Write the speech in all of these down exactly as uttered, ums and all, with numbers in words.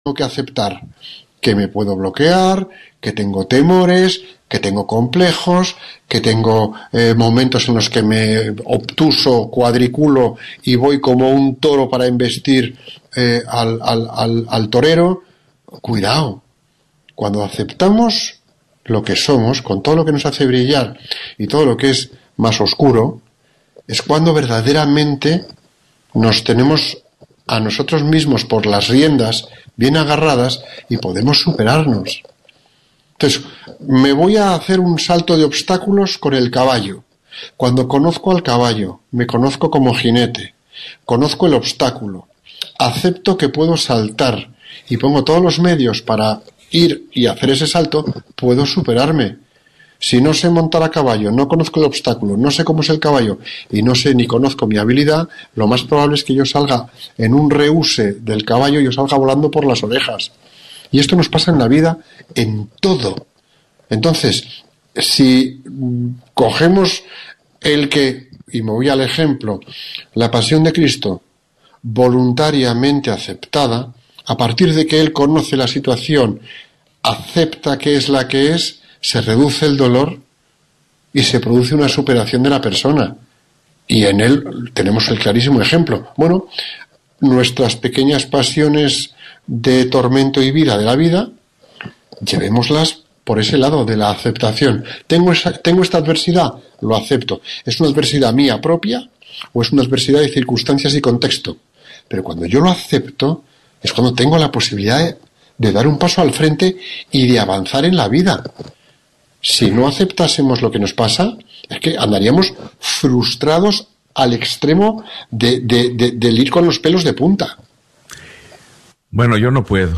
tengo que aceptar que me puedo bloquear, que tengo temores, que tengo complejos, que tengo eh, momentos en los que me obtuso, cuadriculo y voy como un toro para embestir eh, al, al, al, al torero. Cuidado, cuando aceptamos lo que somos, con todo lo que nos hace brillar y todo lo que es más oscuro, es cuando verdaderamente nos tenemos a nosotros mismos por las riendas bien agarradas y podemos superarnos. Entonces, me voy a hacer un salto de obstáculos con el caballo. Cuando conozco al caballo, me conozco como jinete, conozco el obstáculo, acepto que puedo saltar y pongo todos los medios para ir y hacer ese salto, puedo superarme. Si no sé montar a caballo, no conozco el obstáculo, no sé cómo es el caballo y no sé ni conozco mi habilidad, lo más probable es que yo salga en un rehúse del caballo y yo salga volando por las orejas. Y esto nos pasa en la vida en todo. Entonces, si cogemos el que, y me voy al ejemplo, la pasión de Cristo, voluntariamente aceptada, a partir de que él conoce la situación, acepta que es la que es, se reduce el dolor y se produce una superación de la persona. Y en él tenemos el clarísimo ejemplo. Bueno, nuestras pequeñas pasiones de tormento y vida de la vida, llevémoslas por ese lado de la aceptación. ¿Tengo, esa, tengo esta adversidad? Lo acepto. ¿Es una adversidad mía propia o es una adversidad de circunstancias y contexto? Pero cuando yo lo acepto, es cuando tengo la posibilidad de, de dar un paso al frente y de avanzar en la vida. Si no aceptásemos lo que nos pasa, es que andaríamos frustrados al extremo de, de, de, de ir con los pelos de punta. Bueno, yo no puedo.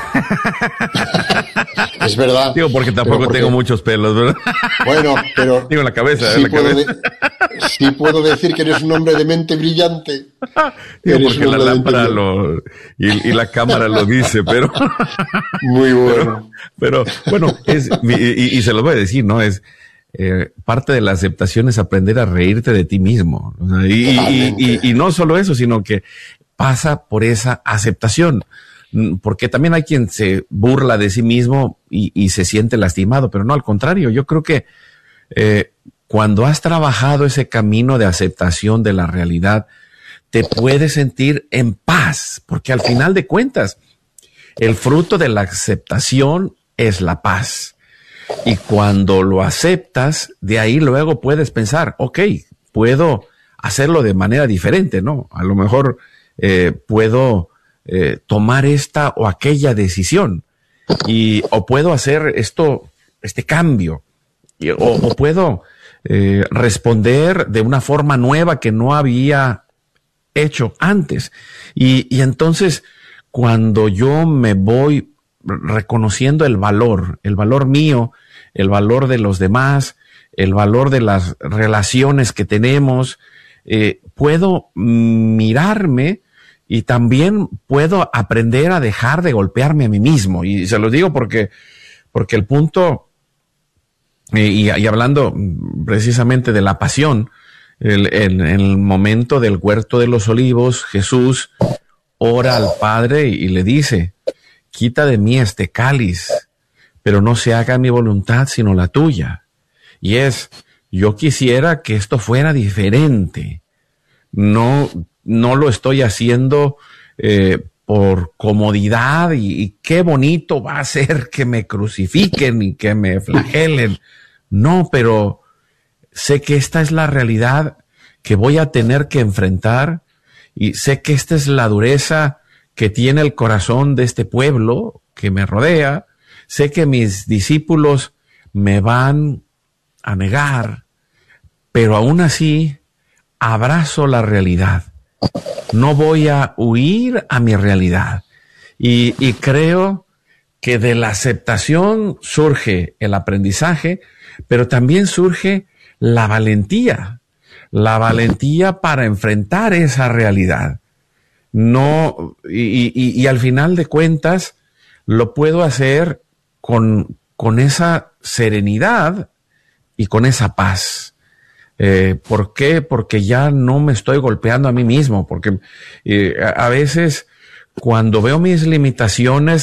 Es verdad. Digo, porque tampoco porque, tengo muchos pelos, ¿verdad? Bueno, pero... Digo, en la cabeza, sí, en la puedo cabeza. De, sí puedo decir que eres un hombre de mente brillante. Digo, porque la lámpara lo, y, y la cámara lo dice, pero... Muy bueno. Pero, pero bueno, es, y, y se lo voy a decir, ¿no? Es... Eh, parte de la aceptación es aprender a reírte de ti mismo. O sea, y, y, y, y no solo eso, sino que pasa por esa aceptación. Porque también hay quien se burla de sí mismo y, y se siente lastimado, pero no, al contrario. Yo creo que eh, cuando has trabajado ese camino de aceptación de la realidad, te puedes sentir en paz, porque al final de cuentas, el fruto de la aceptación es la paz. Y cuando lo aceptas, de ahí luego puedes pensar, ok, puedo hacerlo de manera diferente, ¿no? A lo mejor eh, puedo eh, tomar esta o aquella decisión y o puedo hacer esto, este cambio y, o, o puedo eh, responder de una forma nueva que no había hecho antes. Y, y entonces, cuando yo me voy reconociendo el valor, el valor mío, el valor de los demás, el valor de las relaciones que tenemos, eh, puedo mirarme y también puedo aprender a dejar de golpearme a mí mismo. Y se los digo porque, porque el punto, eh, y, y hablando precisamente de la pasión, el, el, en el momento del huerto de los olivos, Jesús ora al Padre y, y le dice, quita de mí este cáliz, pero no se haga mi voluntad sino la tuya. Y es, yo quisiera que esto fuera diferente. No, no lo estoy haciendo eh, por comodidad y, y qué bonito va a ser que me crucifiquen y que me flagelen. No, pero sé que esta es la realidad que voy a tener que enfrentar y sé que esta es la dureza que tiene el corazón de este pueblo que me rodea. Sé que mis discípulos me van a negar, pero aún así abrazo la realidad. No voy a huir a mi realidad. Y, y creo que de la aceptación surge el aprendizaje, pero también surge la valentía. La valentía para enfrentar esa realidad. No, y, y, y al final de cuentas, lo puedo hacer con, con esa serenidad y con esa paz. Eh, ¿Por qué? Porque ya no me estoy golpeando a mí mismo, porque eh, a, a veces cuando veo mis limitaciones,